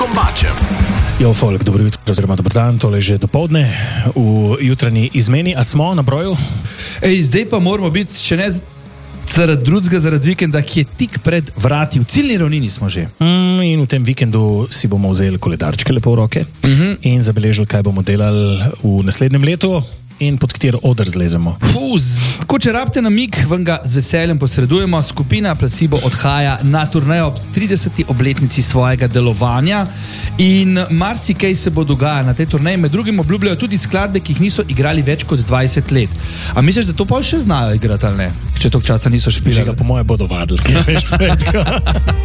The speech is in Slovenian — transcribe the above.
Jo, folk, dobro jutro, oziroma dober dan, tole je že dopoldne v jutranji izmeni, a smo na broju? Zdaj pa moramo biti, če ne zaradi drugega, zaradi vikenda, ki je tik pred vrati, v ciljni ravnini smo že. In v tem vikendu si bomo vzeli koledarčke lepo v roke in zabeležili, kaj bomo delali v naslednjem letu in pod katero oder zlezemo. Tako, če rabite namig, vam ga z veseljem posredujemo. Skupina Placebo odhaja na turnejo ob 30. obletnici svojega delovanja in marsikaj se bo dogajalo na tej turneji. Med drugim obljubljajo tudi skladbe, ki jih niso igrali več kot 20 let. A misliš, da to pa še znajo igrati ali ne? Če toliko časa niso špilali? Po moje bodo vadili.